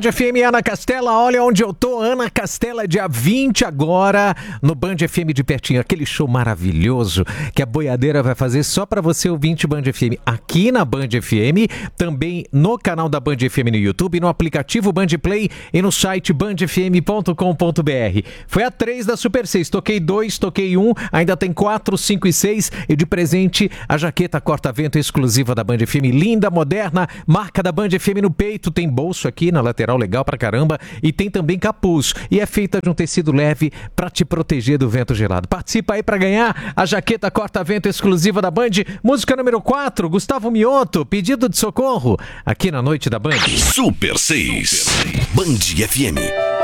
FM, Ana Castela, olha onde eu tô, Ana Castela, dia 20 agora, no Band FM de pertinho, aquele show maravilhoso que a boiadeira vai fazer só pra você, ouvinte Band FM, aqui na Band FM, também no canal da Band FM no YouTube, no aplicativo Band Play e no site bandfm.com.br. Foi a 3 da Super 6, toquei 2, toquei 1, ainda tem 4, 5 e 6 e de presente a jaqueta corta-vento exclusiva da Band FM, linda, moderna, marca da Band FM no peito, tem bolso aqui na lateral, legal pra caramba, e tem também capuz, e é feita de um tecido leve pra te proteger do vento gelado. Participa aí pra ganhar a jaqueta corta-vento exclusiva da Band. Música número 4, Gustavo Mioto, Pedido de Socorro, aqui na noite da Band. Super 6, Band FM.